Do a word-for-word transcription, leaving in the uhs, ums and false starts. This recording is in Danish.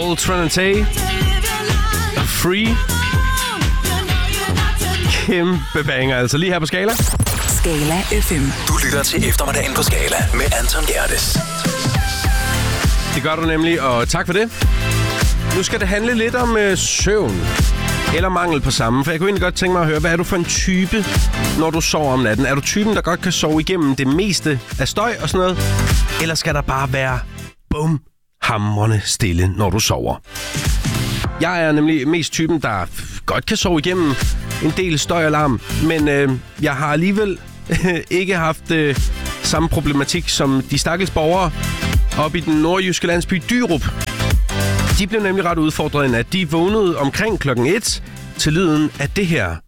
Soul Trinity. Free. Kæmpe banger, altså lige her på Skala. Skala F M. Du lytter til eftermiddagen på Skala med Anton Gerdes. Det gør du nemlig, og tak for det. Nu skal det handle lidt om øh, søvn. Eller mangel på samme. For jeg kunne egentlig godt tænke mig at høre, hvad er du for en type, når du sover om natten? Er du typen, der godt kan sove igennem det meste af støj og sådan noget? Eller skal der bare være bum, hamrende stille, når du sover? Jeg er nemlig mest typen, der godt kan sove igennem en del støjalarm. Men øh, jeg har alligevel ikke haft øh, samme problematik som de stakkels borgere oppe i den nordjyske landsby Dyrup. De blev nemlig ret udfordret, at de vågnede omkring klokken et til lyden af det her.